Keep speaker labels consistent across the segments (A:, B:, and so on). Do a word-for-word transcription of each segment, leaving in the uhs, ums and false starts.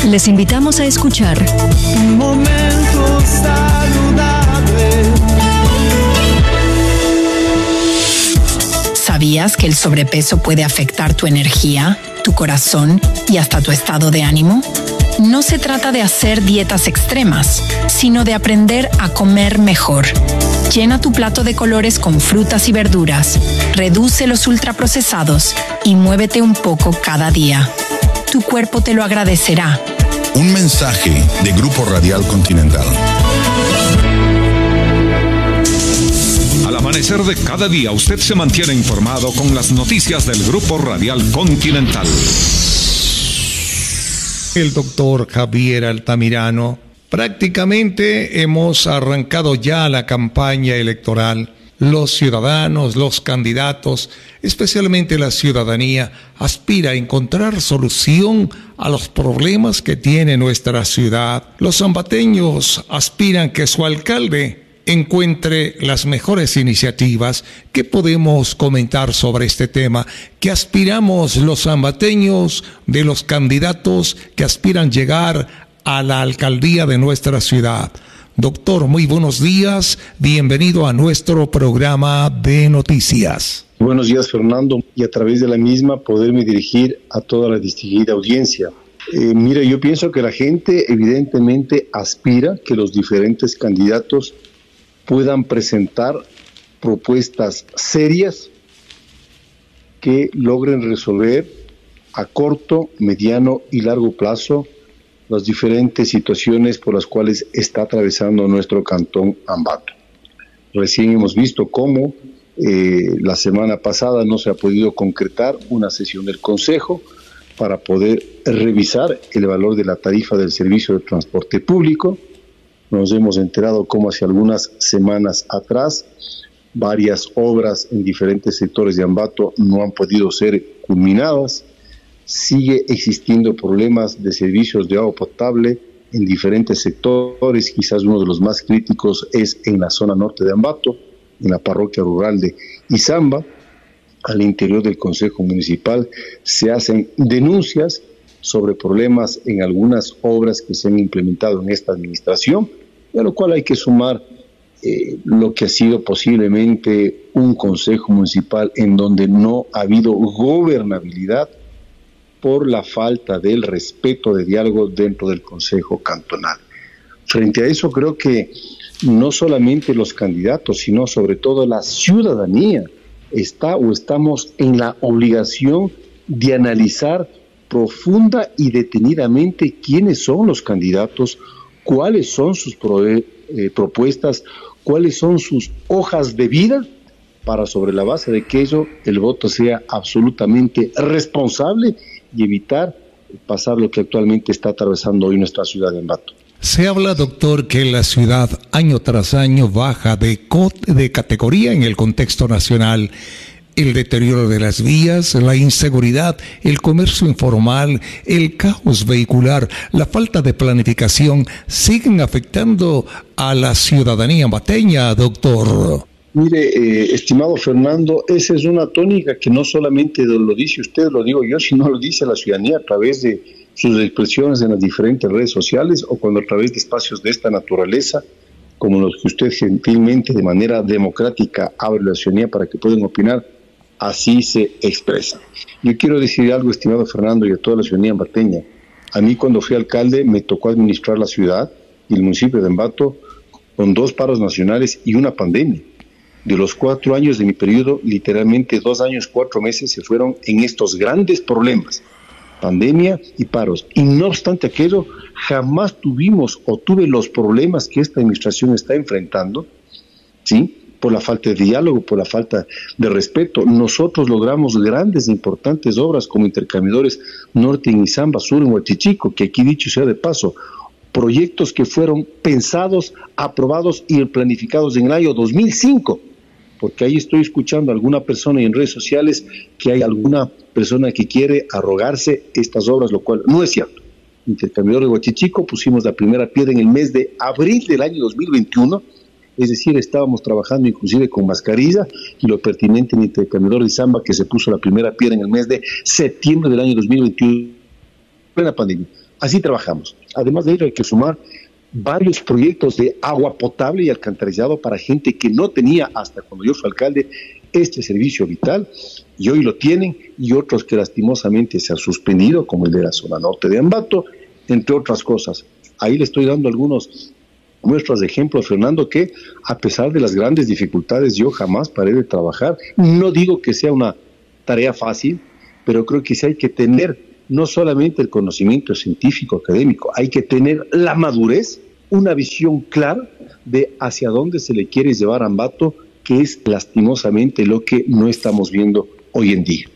A: Les invitamos a escuchar
B: Un momento saludable.
C: ¿Sabías que el sobrepeso puede afectar tu energía, tu corazón y hasta tu estado de ánimo? No se trata de hacer dietas extremas, sino de aprender a comer mejor. Llena tu plato de colores con frutas y verduras, reduce los ultraprocesados y muévete un poco cada día. Tu cuerpo te lo agradecerá.
D: Un mensaje de Grupo Radial Continental.
E: Al amanecer de cada día, usted se mantiene informado con las noticias del Grupo Radial Continental.
F: El doctor Javier Altamirano. Prácticamente hemos arrancado ya la campaña electoral. Los ciudadanos, los candidatos, especialmente la ciudadanía, aspira a encontrar solución a los problemas que tiene nuestra ciudad. Los ambateños aspiran que su alcalde encuentre las mejores iniciativas. ¿Qué podemos comentar sobre este tema? ¿Qué aspiramos los ambateños de los candidatos que aspiran llegar a la alcaldía de nuestra ciudad? Doctor, muy buenos días, bienvenido a nuestro programa de noticias.
G: Buenos días, Fernando, y a través de la misma poderme dirigir a toda la distinguida audiencia. Eh, mira, yo pienso que la gente evidentemente aspira que los diferentes candidatos puedan presentar propuestas serias que logren resolver a corto, mediano y largo plazo las diferentes situaciones por las cuales está atravesando nuestro cantón Ambato. Recién hemos visto cómo eh, la semana pasada no se ha podido concretar una sesión del Consejo para poder revisar el valor de la tarifa del servicio de transporte público. Nos hemos enterado cómo hace algunas semanas atrás varias obras en diferentes sectores de Ambato no han podido ser culminadas. Sigue existiendo problemas de servicios de agua potable en diferentes sectores. Quizás uno de los más críticos es en la zona norte de Ambato, en la parroquia rural de Izamba. Al interior del Consejo Municipal se hacen denuncias sobre problemas en algunas obras que se han implementado en esta administración, a lo cual hay que sumar eh, lo que ha sido posiblemente un Consejo Municipal en donde no ha habido gobernabilidad por la falta del respeto de diálogo dentro del Consejo Cantonal. Frente a eso, creo que no solamente los candidatos, sino sobre todo la ciudadanía está o estamos en la obligación de analizar profunda y detenidamente quiénes son los candidatos, cuáles son sus pro, eh, propuestas, cuáles son sus hojas de vida, para sobre la base de que ello el voto sea absolutamente responsable y evitar pasar lo que actualmente está atravesando hoy nuestra ciudad de Ambato.
F: Se habla, doctor, que la ciudad año tras año baja de, co- de categoría en el contexto nacional. El deterioro de las vías, la inseguridad, el comercio informal, el caos vehicular, la falta de planificación siguen afectando a la ciudadanía ambateña, doctor.
G: Mire, eh, estimado Fernando, esa es una tónica que no solamente lo dice usted, lo digo yo, sino lo dice la ciudadanía a través de sus expresiones en las diferentes redes sociales o cuando a través de espacios de esta naturaleza, como los que usted gentilmente de manera democrática abre la ciudadanía para que puedan opinar, así se expresa. Yo quiero decir algo, estimado Fernando, y a toda la ciudadanía ambateña. A mí cuando fui alcalde me tocó administrar la ciudad y el municipio de Ambato con dos paros nacionales y una pandemia. De los cuatro años de mi periodo, literalmente dos años, cuatro meses se fueron en estos grandes problemas, pandemia y paros. Y no obstante aquello, jamás tuvimos o tuve los problemas que esta administración está enfrentando, ¿sí?, por la falta de diálogo, por la falta de respeto. Nosotros logramos grandes e importantes obras como intercambiadores norte en Izamba, sur en Huachichico, que aquí dicho sea de paso, proyectos que fueron pensados, aprobados y planificados en el año dos mil cinco, porque ahí estoy escuchando a alguna persona en redes sociales que hay alguna persona que quiere arrogarse estas obras, lo cual no es cierto. Intercambiador de Huachichico pusimos la primera piedra en el mes de abril del año dos mil veintiuno, es decir, estábamos trabajando inclusive con mascarilla, y lo pertinente en Intercambiador de Izamba, que se puso la primera piedra en el mes de septiembre del año dos mil veintiuno, plena pandemia. Así trabajamos. Además de ello, hay que sumar varios proyectos de agua potable y alcantarillado para gente que no tenía hasta cuando yo fui alcalde este servicio vital, y hoy lo tienen, y otros que lastimosamente se han suspendido, como el de la zona norte de Ambato, entre otras cosas. Ahí le estoy dando algunos muestras de ejemplos, Fernando, que a pesar de las grandes dificultades yo jamás paré de trabajar. No digo que sea una tarea fácil, pero creo que sí hay que tener no solamente el conocimiento científico, académico, hay que tener la madurez, una visión clara de hacia dónde se le quiere llevar a Ambato, que es lastimosamente lo que no estamos viendo hoy en día.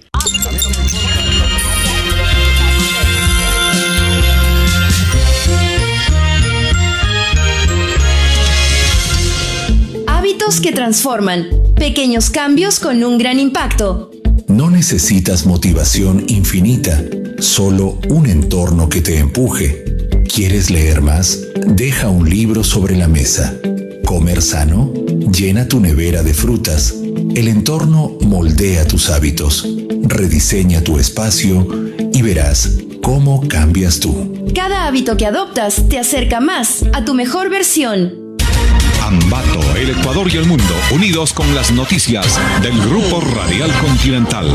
A: Hábitos que transforman. Pequeños cambios con un gran impacto.
H: No necesitas motivación infinita, solo un entorno que te empuje. ¿Quieres leer más? Deja un libro sobre la mesa. ¿Comer sano? Llena tu nevera de frutas. El entorno moldea tus hábitos. Rediseña tu espacio y verás cómo cambias tú.
A: Cada hábito que adoptas te acerca más a tu mejor versión.
E: Ambato, el Ecuador y el mundo, unidos con las noticias del Grupo Radial Continental.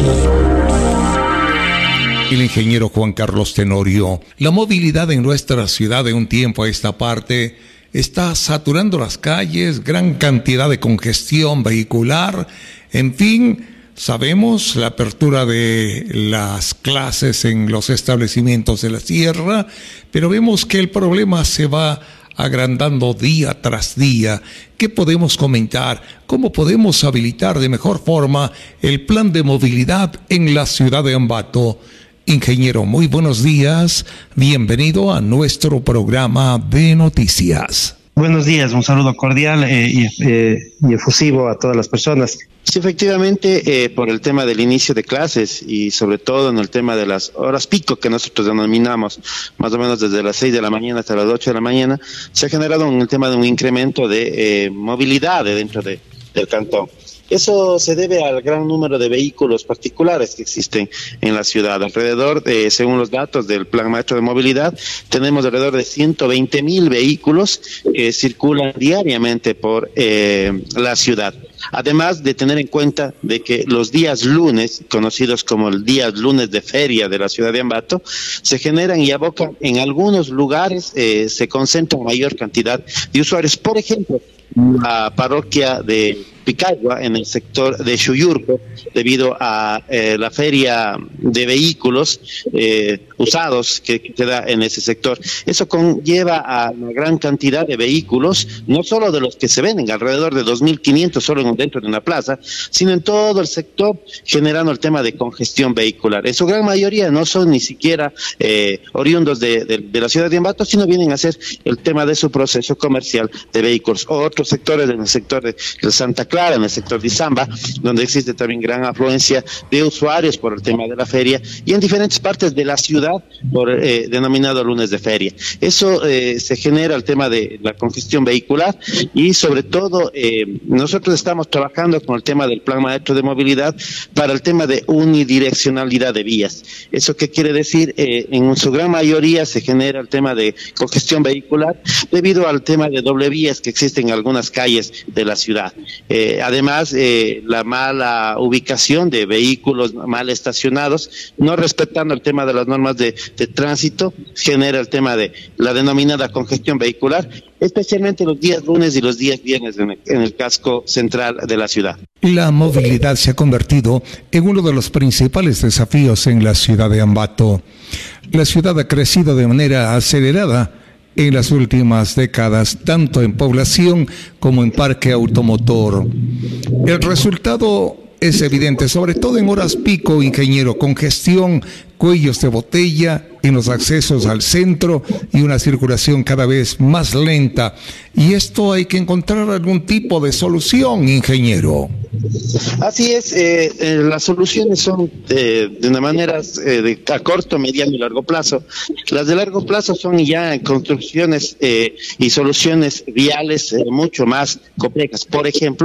F: El ingeniero Juan Carlos Tenorio. La movilidad en nuestra ciudad de un tiempo a esta parte está saturando las calles, gran cantidad de congestión vehicular. En fin, sabemos la apertura de las clases en los establecimientos de la sierra, pero vemos que el problema se va agrandando día tras día. ¿Qué podemos comentar? ¿Cómo podemos habilitar de mejor forma el plan de movilidad en la ciudad de Ambato? Ingeniero, muy buenos días. Bienvenido a nuestro programa de noticias.
I: Buenos días, un saludo cordial eh, y, eh, y efusivo a todas las personas.
J: Sí, efectivamente, eh, por el tema del inicio de clases y sobre todo en el tema de las horas pico que nosotros denominamos, más o menos desde las seis de la mañana hasta las ocho de la mañana, se ha generado un, el tema de un incremento de eh, movilidad dentro de, del cantón. Eso se debe al gran número de vehículos particulares que existen en la ciudad. Alrededor, de, según los datos del Plan Maestro de Movilidad, tenemos alrededor de ciento veinte mil vehículos que circulan diariamente por eh, la ciudad. Además de tener en cuenta de que los días lunes, conocidos como el día lunes de feria de la ciudad de Ambato, se generan y abocan en algunos lugares, eh, se concentra mayor cantidad de usuarios. Por ejemplo, la parroquia de Picagua, en el sector de Xuyurco, debido a eh, la feria de vehículos eh, usados que, que se da en ese sector. Eso conlleva a una gran cantidad de vehículos, no solo de los que se venden, alrededor de dos mil quinientos solo dentro de una plaza, sino en todo el sector, generando el tema de congestión vehicular. En su gran mayoría no son ni siquiera eh, oriundos de, de, de la ciudad de Ambato, sino vienen a hacer el tema de su proceso comercial de vehículos. O otros sectores, en el sector de, de Santa Clara, en el sector de Izamba, donde existe también gran afluencia de usuarios por el tema de la feria, y en diferentes partes de la ciudad por eh, denominado lunes de feria. Eso eh, se genera el tema de la congestión vehicular y sobre todo eh, nosotros estamos trabajando con el tema del Plan Maestro de Movilidad para el tema de unidireccionalidad de vías. ¿Eso qué quiere decir? Eh, en su gran mayoría se genera el tema de congestión vehicular debido al tema de doble vías que existen en algunas calles de la ciudad. Eh, además, eh, la mala ubicación de vehículos mal estacionados, no respetando el tema de las normas de, de tránsito, genera el tema de la denominada congestión vehicular, especialmente los días lunes y los días viernes en el, en el casco central de la ciudad.
F: La movilidad se ha convertido en uno de los principales desafíos en la ciudad de Ambato. La ciudad ha crecido de manera acelerada en las últimas décadas, tanto en población como en parque automotor. El resultado es evidente, sobre todo en horas pico, ingeniero, congestión, cuellos de botella en los accesos al centro y una circulación cada vez más lenta. Y esto hay que encontrar algún tipo de solución, ingeniero.
J: Así es, eh, eh, las soluciones son eh, de una manera eh, de, a corto, mediano y largo plazo. Las de largo plazo son ya construcciones eh, y soluciones viales eh, mucho más complejas. Por ejemplo,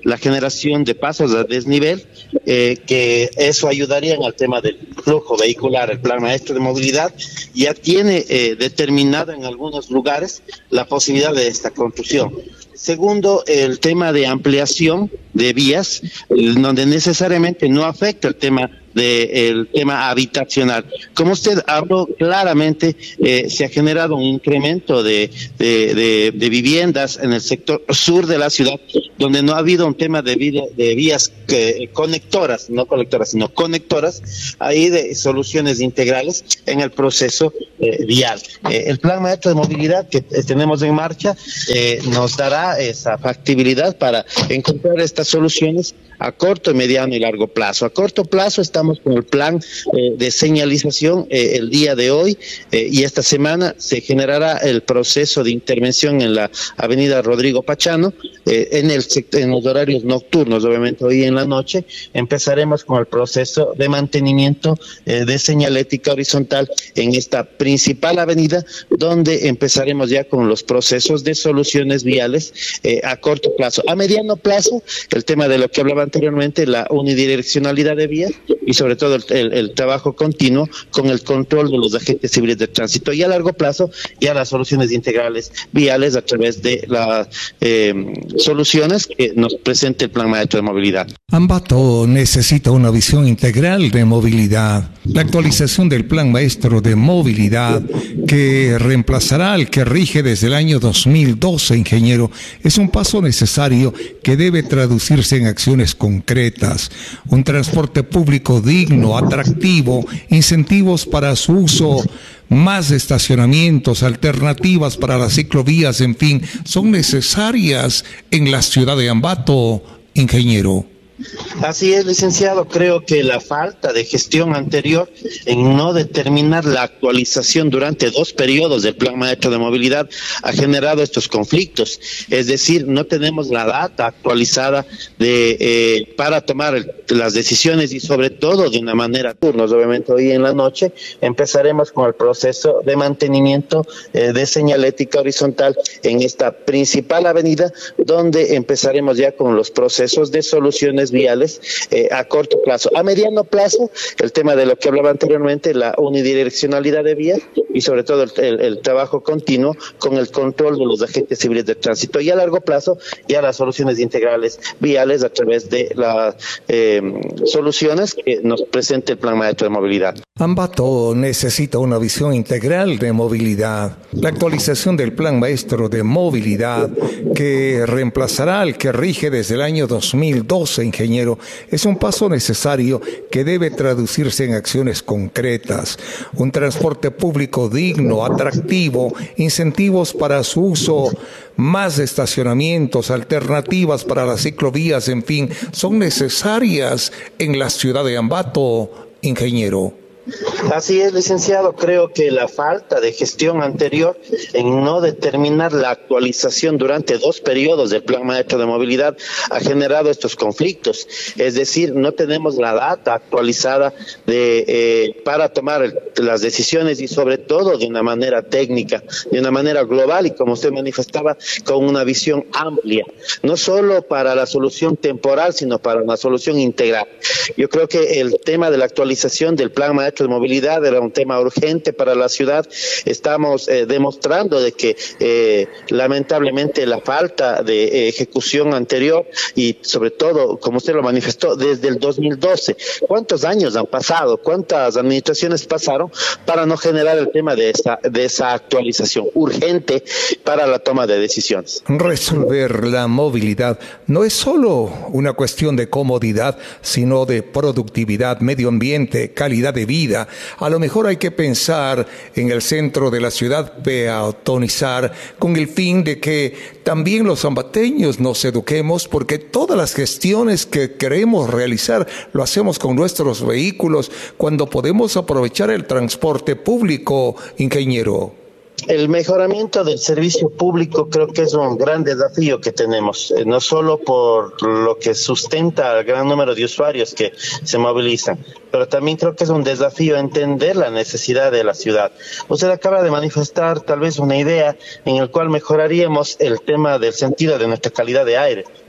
J: la generación de pasos a desnivel, eh, que eso ayudaría en el tema del flujo vehicular. El Plan Maestro de Movilidad ya tiene eh, determinado en algunos lugares la posibilidad de esta construcción. Segundo, el tema de ampliación de vías, donde necesariamente no afecta el tema de el tema habitacional. Como usted habló claramente, eh, se ha generado un incremento de, de, de, de viviendas en el sector sur de la ciudad, donde no ha habido un tema de, vida, de vías que, conectoras, no colectoras, sino conectoras, ahí de soluciones integrales en el proceso eh, vial. Eh, el Plan Maestro de Movilidad que eh, tenemos en marcha eh, nos dará esa factibilidad para encontrar estas soluciones a corto, mediano y largo plazo. A corto plazo estamos con el plan eh, de señalización eh, el día de hoy eh, y esta semana se generará el proceso de intervención en la avenida Rodrigo Pachano eh, en, el, en los horarios nocturnos. Obviamente hoy en la noche empezaremos con el proceso de mantenimiento eh, de señalética horizontal en esta principal avenida, donde empezaremos ya con los procesos de soluciones viales eh, a corto plazo. A mediano plazo, el tema de lo que hablaba anteriormente, la unidireccionalidad de vías y sobre todo el, el, el trabajo continuo con el control de los agentes civiles de tránsito, y a largo plazo ya las soluciones integrales viales a través de las eh, soluciones que nos presenta el Plan Maestro de Movilidad.
F: Ambato necesita una visión integral de movilidad. La actualización del Plan Maestro de Movilidad, que reemplazará al que rige desde el año dos mil doce, ingeniero, es un paso necesario que debe traducirse en acciones concretas. Un transporte público digno, atractivo, incentivos para su uso, más estacionamientos, alternativas para las ciclovías, en fin, son necesarias en la ciudad de Ambato, ingeniero.
J: Así es, licenciado. Creo que la falta de gestión anterior en no determinar la actualización durante dos periodos del Plan Maestro de Movilidad ha generado estos conflictos. Es decir, no tenemos la data actualizada de eh, para tomar el, las decisiones y sobre todo de una manera turnos. Obviamente hoy en la noche empezaremos con el proceso de mantenimiento eh, de señalética horizontal en esta principal avenida, donde empezaremos ya con los procesos de soluciones viales eh, a corto plazo. A mediano plazo, el tema de lo que hablaba anteriormente, la unidireccionalidad de vías y sobre todo el, el, el trabajo continuo con el control de los agentes civiles de tránsito, y a largo plazo ya las soluciones integrales viales a través de las eh, soluciones que nos presenta el Plan Maestro de Movilidad.
F: Ambato necesita una visión integral de movilidad. La actualización del Plan Maestro de Movilidad, que reemplazará al que rige desde el año dos mil doce, ingeniero, es un paso necesario que debe traducirse en acciones concretas. Un transporte público digno, atractivo, incentivos para su uso, más estacionamientos, alternativas para las ciclovías, en fin, son necesarias en la ciudad de Ambato, ingeniero.
J: Así es, licenciado. Creo que la falta de gestión anterior en no determinar la actualización durante dos periodos del Plan Maestro de Movilidad ha generado estos conflictos. Es decir, no tenemos la data actualizada de eh, para tomar el, las decisiones y sobre todo de una manera técnica, de una manera global y como usted manifestaba, con una visión amplia, no solo para la solución temporal, sino para una solución integral. Yo creo que el tema de la actualización del Plan Maestro de Movilidad era un tema urgente para la ciudad. Estamos eh, demostrando de que eh, lamentablemente la falta de eh, ejecución anterior y sobre todo, como usted lo manifestó, desde el dos mil doce, ¿cuántos años han pasado? ¿Cuántas administraciones pasaron para no generar el tema de esa, de esa actualización urgente para la toma de decisiones?
F: Resolver la movilidad no es solo una cuestión de comodidad, sino de productividad, medio ambiente, calidad de vida. A lo mejor hay que pensar en el centro de la ciudad, peatonizar, con el fin de que también los ambateños nos eduquemos, porque todas las gestiones que queremos realizar lo hacemos con nuestros vehículos cuando podemos aprovechar el transporte público, ingeniero.
J: El mejoramiento del servicio público creo que es un gran desafío que tenemos, eh, no solo por lo que sustenta al gran número de usuarios que se movilizan, pero también creo que es un desafío entender la necesidad de la ciudad. Usted acaba de manifestar tal vez una idea en el cual mejoraríamos el tema del sentido de nuestra calidad de aire.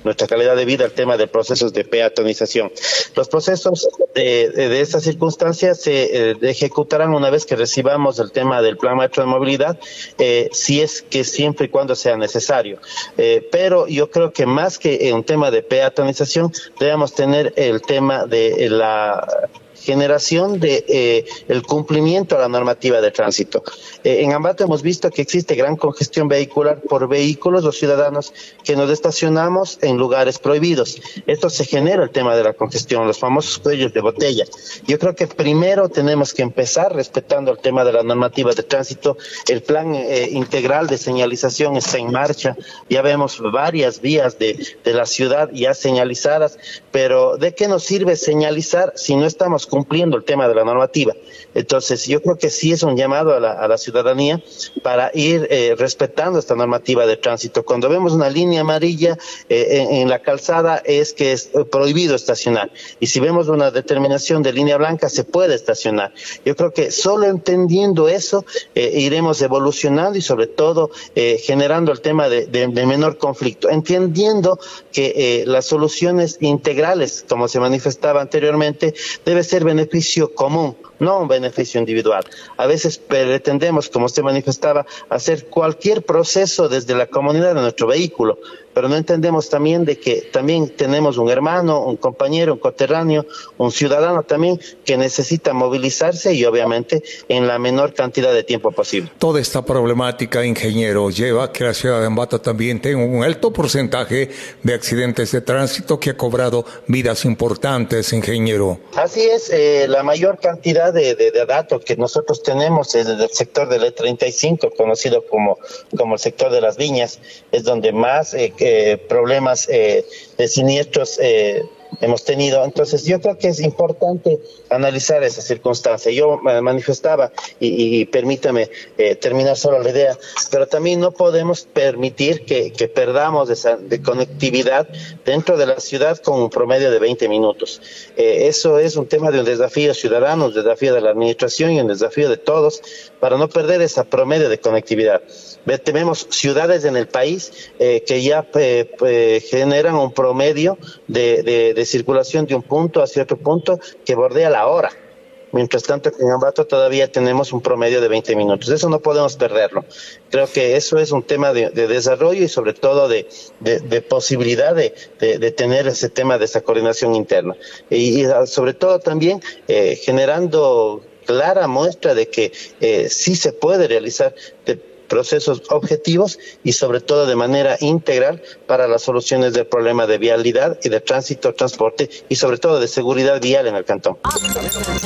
J: nuestra calidad de vida el tema de procesos de peatonización. Los procesos de, de, de estas circunstancias se eh, ejecutarán una vez que recibamos el tema del Plan Maestro de Movilidad, eh, si es que siempre y cuando sea necesario. Eh, pero yo creo que más que un tema de peatonización, debemos tener el tema de la generación de eh, el cumplimiento a la normativa de tránsito. Eh, en Ambato hemos visto que existe gran congestión vehicular por vehículos, los ciudadanos que nos estacionamos en lugares prohibidos. Esto se genera el tema de la congestión, los famosos cuellos de botella. Yo creo que primero tenemos que empezar respetando el tema de la normativa de tránsito. El plan eh, integral de señalización está en marcha. Ya vemos varias vías de, de la ciudad ya señalizadas, pero ¿de qué nos sirve señalizar si no estamos cumpliendo el tema de la normativa? Entonces, yo creo que sí es un llamado a la, a la ciudadanía para ir eh, respetando esta normativa de tránsito. Cuando vemos una línea amarilla eh, en, en la calzada es que es prohibido estacionar. Y si vemos una determinación de línea blanca, se puede estacionar. Yo creo que solo entendiendo eso eh, iremos evolucionando y sobre todo eh, generando el tema de, de, de menor conflicto. Entendiendo que eh, las soluciones integrales, como se manifestaba anteriormente, debe ser beneficio común, no un beneficio individual. A veces pretendemos, como usted manifestaba, hacer cualquier proceso desde la comunidad de nuestro vehículo, pero no entendemos también de que también tenemos un hermano, un compañero, un coterráneo, un ciudadano también que necesita movilizarse y obviamente en la menor cantidad de tiempo posible.
F: Toda esta problemática, ingeniero, lleva a que la ciudad de Ambato también tenga un alto porcentaje de accidentes de tránsito que ha cobrado vidas importantes, ingeniero.
J: Así es, eh, la mayor cantidad de, de, de datos que nosotros tenemos es del sector del E treinta y cinco, conocido como, como el sector de las viñas, es donde más eh, eh, problemas eh, de siniestros eh, hemos tenido. Entonces yo creo que es importante analizar esa circunstancia. Yo eh, manifestaba, y, y permítame eh, terminar solo la idea, pero también no podemos permitir que, que perdamos esa de conectividad dentro de la ciudad con un promedio de veinte minutos. Eh, eso es un tema de un desafío ciudadano, un desafío de la administración y un desafío de todos para no perder esa promedio de conectividad. Tenemos ciudades en el país eh, que ya eh, eh, generan un promedio de, de, de circulación de un punto hacia otro punto que bordea la hora. Mientras tanto, en Ambato todavía tenemos un promedio de veinte minutos. Eso no podemos perderlo. Creo que eso es un tema de, de desarrollo y sobre todo de, de, de posibilidad de, de, de tener ese tema de esa coordinación interna. Y, y sobre todo también eh, generando clara muestra de que eh, sí se puede realizar de procesos objetivos y sobre todo de manera integral para las soluciones del problema de vialidad y de tránsito, transporte y sobre todo de seguridad vial en el cantón.